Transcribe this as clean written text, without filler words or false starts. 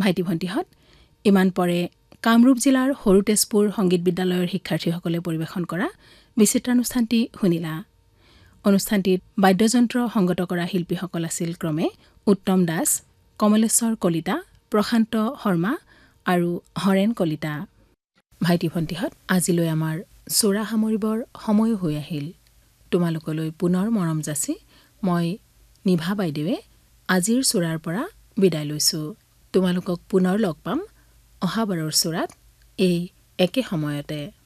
ভাইটি ভণ্টিহঁত, ইমান পৰে কামৰূপ জিলাৰ সৰু তেজপুৰ সংগীত বিদ্যালয়ৰ শিক্ষাৰ্থীসকলে পৰিৱেশন কৰা বিচিত্ৰানুষ্ঠানটি শুনিলা। অনুষ্ঠানটিত বাদ্যযন্ত্ৰ সংগত কৰা শিল্পীসকল আছিল ক্ৰমে উত্তম দাস, কমলেশ্বৰ কলিতা, প্ৰশান্ত শৰ্মা আৰু হৰেণ কলিতা। ভাইটি ভণ্টিহঁত, আজিলৈ আমাৰ চোৰা সামৰিবৰ সময়ো হৈ আহিল। তোমালোকলৈ পুনৰ মৰম যাচি মই নিভা বাইদেৱে আজিৰ চোৰাৰ পৰা বিদায় লৈছোঁ। তোমালোকক পুনৰ লগ পাম অহাবাৰৰ চোৰাত এই একে সময়তে।